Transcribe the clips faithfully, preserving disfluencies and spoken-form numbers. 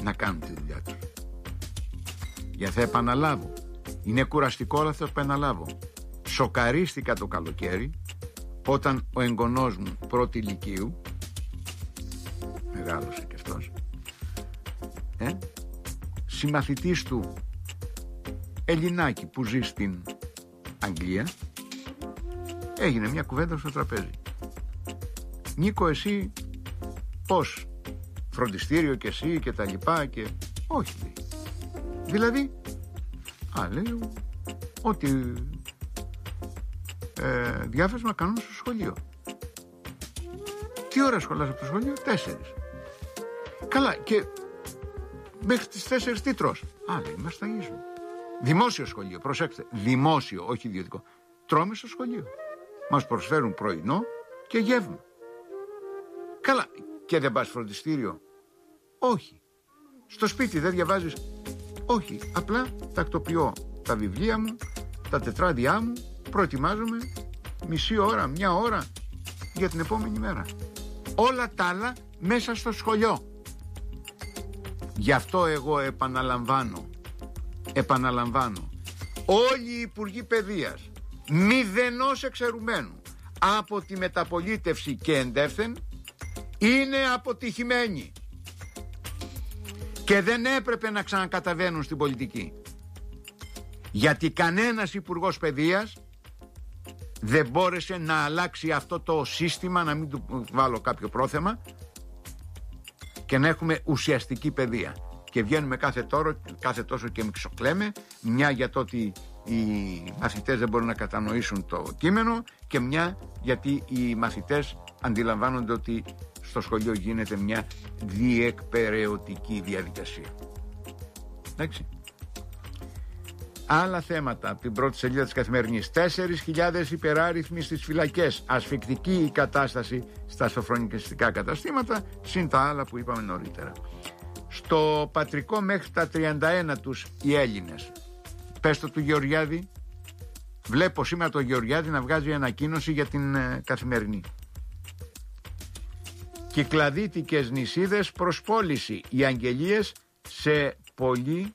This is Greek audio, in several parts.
να κάνουν τη δουλειά τους. Γιατί θα επαναλάβω, είναι κουραστικό, αλλά θα επαναλάβω. Σοκαρίστηκα το καλοκαίρι όταν ο εγγονός μου πρώτη ηλικίου, μεγάλωσε και αυτός, ε, συμμαθητής του Ελληνάκι που ζει στην Αγγλία, έγινε μια κουβέντα στο τραπέζι. Νίκο, εσύ πώς, φροντιστήριο και εσύ και τα λοιπά και... Όχι, λέει. Δηλαδή, α, λέει, ότι ε, διάφεσμα κάνουν στο σχολείο. Τι ώρα σχολάς από το σχολείο? Τέσσερις. Καλά, και μέχρι τις τέσσερις τι τρως? Α, λέει, μας ταγίζουν. Δημόσιο σχολείο, προσέξτε, δημόσιο, όχι ιδιωτικό. Τρώμε στο σχολείο. Μας προσφέρουν πρωινό και γεύμα. Καλά, και δεν πας φροντιστήριο? Όχι. Στο σπίτι δεν διαβάζεις? Όχι. Απλά τακτοποιώ τα βιβλία μου, τα τετράδια μου, προετοιμάζομαι μισή ώρα, μια ώρα για την επόμενη μέρα. Όλα τα άλλα μέσα στο σχολείο. Γι' αυτό εγώ επαναλαμβάνω, επαναλαμβάνω, όλοι οι υπουργοί παιδείας, μηδενός εξαιρουμένου, από τη μεταπολίτευση και εντεύθεν, είναι αποτυχημένοι και δεν έπρεπε να ξανακαταβαίνουν στην πολιτική, γιατί κανένας υπουργός παιδείας δεν μπόρεσε να αλλάξει αυτό το σύστημα, να μην του βάλω κάποιο πρόθεμα, και να έχουμε ουσιαστική παιδεία. Και βγαίνουμε κάθε, τόρο, κάθε τόσο και μιξοκλέμε, μια για το ότι οι μαθητές δεν μπορούν να κατανοήσουν το κείμενο και μια γιατί οι μαθητές αντιλαμβάνονται ότι στο σχολείο γίνεται μια διεκπεραιωτική διαδικασία. Εντάξει. Άλλα θέματα από την πρώτη σελίδα της Καθημερινής. τέσσερις χιλιάδες υπεράριθμοι στις φυλακές. Ασφικτική η κατάσταση στα σοφρονιστικά καταστήματα, συν τα άλλα που είπαμε νωρίτερα. Στο πατρικό μέχρι τα τριάντα ένα τους οι Έλληνες. Πες το του Γεωργιάδη. Βλέπω σήμερα το Γεωργιάδη να βγάζει ανακοίνωση για την ε, Καθημερινή. Κυκλαδίτικες νησίδες προς πώληση. Οι αγγελίες σε πολύ...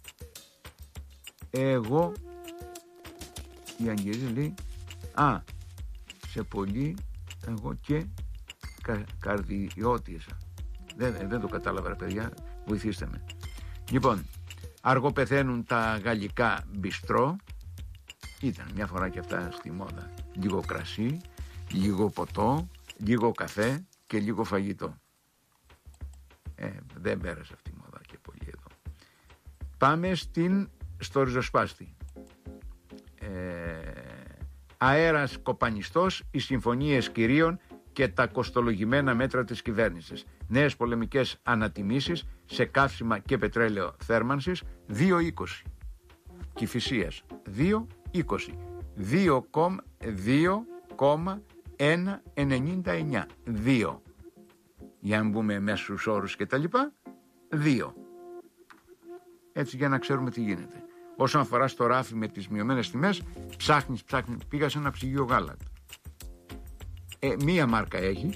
Εγώ η αγγελία λέει α, σε πολύ εγώ και κα, καρδιώτησα. Δεν, δεν το κατάλαβα, ρε παιδιά, βοηθήστε με. Λοιπόν, αργό πεθαίνουν τα γαλλικά μπιστρό. Ήταν μια φορά και αυτά στη μόδα. Λίγο κρασί, λίγο ποτό, λίγο καφέ και λίγο φαγητό. Ε, δεν πέρασε αυτή η μόδα και πολύ εδώ. Πάμε στην στο ριζοσπάστη. Ε, αέρας κοπανιστός, οι συμφωνίες κυρίων και τα κοστολογημένα μέτρα της κυβέρνησης. Νέες πολεμικές ανατιμήσεις σε καύσιμα και πετρέλαιο θέρμανσης δύο είκοσι. Κηφισίας δύο είκοσι. δύο κόμμα εκατόν ενενήντα εννιά. δύο. Για να μπούμε μέσους όρους και τα λοιπά. δύο. Έτσι για να ξέρουμε τι γίνεται. Όσον αφορά στο ράφι με τις μειωμένες τιμές, ψάχνεις, ψάχνεις. Πήγα σε ένα ψυγείο γάλατα. Ε, μία μάρκα έχει,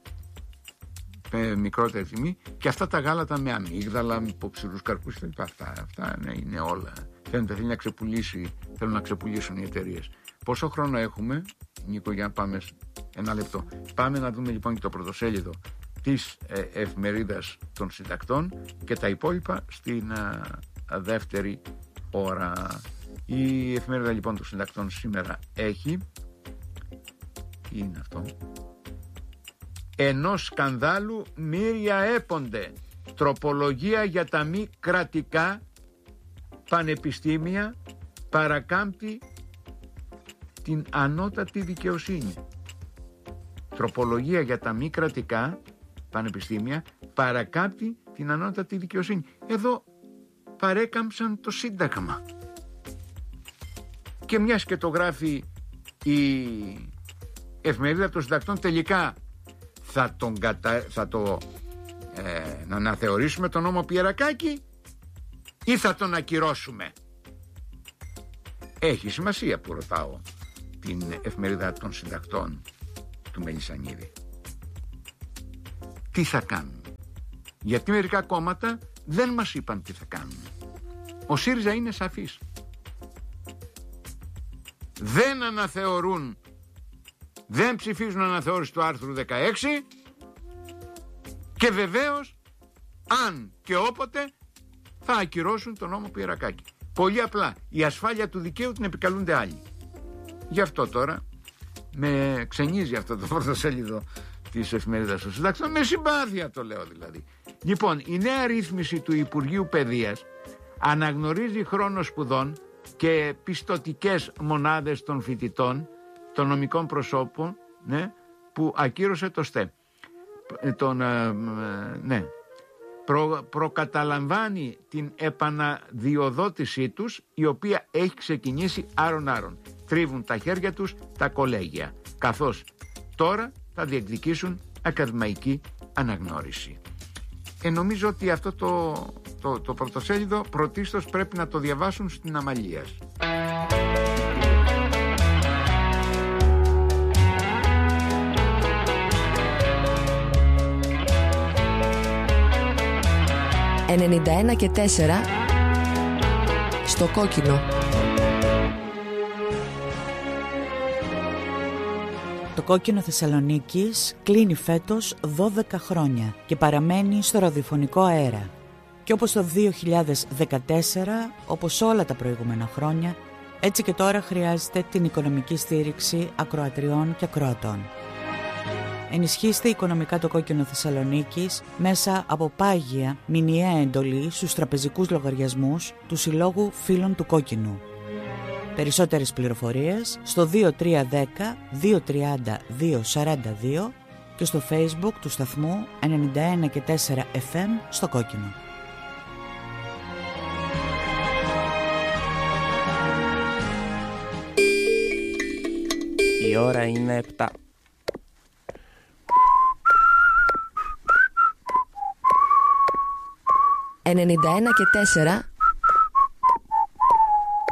ε, μικρότερη τιμή, και αυτά τα γάλατα με αμύγδαλα, με υποψηρούς καρπούς και λοιπά. Αυτά, αυτά ναι, είναι όλα. Φαίνεται θέλει να ξεπουλήσει, θέλουν να ξεπουλήσουν οι εταιρείες. Πόσο χρόνο έχουμε, Νίκο, για να πάμε ένα λεπτό. Πάμε να δούμε λοιπόν και το πρωτοσέλιδο της ε, εφημερίδας των συντακτών και τα υπόλοιπα στην α, α, δεύτερη ώρα. Η εφημερίδα λοιπόν των συντακτών σήμερα έχει, τι είναι αυτό, ενός σκανδάλου μύρια έπονται, τροπολογία για τα μη κρατικά πανεπιστήμια παρακάμπτει την ανώτατη δικαιοσύνη. Τροπολογία για τα μη κρατικά πανεπιστήμια παρακάμπτει την ανώτατη δικαιοσύνη. Εδώ παρέκαμψαν το Σύνταγμα. Και μιας και το γράφει η εφημερίδα των συντακτών, τελικά θα, τον κατα... θα το ε, να αναθεωρήσουμε τον νόμο Πιερακάκη ή θα τον ακυρώσουμε? Έχει σημασία που ρωτάω την εφημερίδα των συντακτών του Μελισσανίδη. Τι θα κάνουν? Γιατί μερικά κόμματα δεν μας είπαν τι θα κάνουν. Ο ΣΥΡΙΖΑ είναι σαφής. Δεν αναθεωρούν, δεν ψηφίζουν αναθεώρηση του άρθρου δεκαέξι και βεβαίως αν και όποτε θα ακυρώσουν τον νόμο Πιερακάκη. Πολύ απλά, η ασφάλεια του δικαίου την επικαλούνται άλλοι. Γι' αυτό τώρα με ξενίζει αυτό το πρωτοσέλιδο της εφημερίδας του Συντάξεων, με συμπάθεια το λέω δηλαδή. Λοιπόν, η νέα ρύθμιση του Υπουργείου Παιδείας αναγνωρίζει χρόνο σπουδών και πιστωτικές μονάδες των φοιτητών, των νομικών προσώπων, ναι, που ακύρωσε το ΣΤΕ. Τον, ε, ναι, προ, προκαταλαμβάνει την επαναδιοδότησή τους, η οποία έχει ξεκινήσει άρον-άρον. Τρίβουν τα χέρια τους τα κολέγια, καθώς τώρα θα διεκδικήσουν ακαδημαϊκή αναγνώριση. Ε, νομίζω ότι αυτό το, το, το πρωτοσέλιδο πρωτίστως πρέπει να το διαβάσουν στην Αμαλίας. ενενήντα ένα και τέσσερα στο κόκκινο. Το Κόκκινο Θεσσαλονίκης κλείνει φέτος δώδεκα χρόνια και παραμένει στο ραδιοφωνικό αέρα. Και όπως το δύο χιλιάδες δεκατέσσερα, όπως όλα τα προηγούμενα χρόνια, έτσι και τώρα χρειάζεται την οικονομική στήριξη ακροατριών και ακροατών. Ενισχύστε οικονομικά το Κόκκινο Θεσσαλονίκης μέσα από πάγια μηνιαία εντολή στους τραπεζικούς λογαριασμούς του Συλλόγου Φίλων του Κόκκινου. Περισσότερες πληροφορίες στο δύο τρία ένα μηδέν δύο τρία μηδέν δύο τέσσερα δύο και στο Facebook του σταθμού ενενήντα ένα και τέσσερα εφ εμ στο Κόκκινο. Η ώρα είναι επτά. ενενήντα ένα και τέσσερα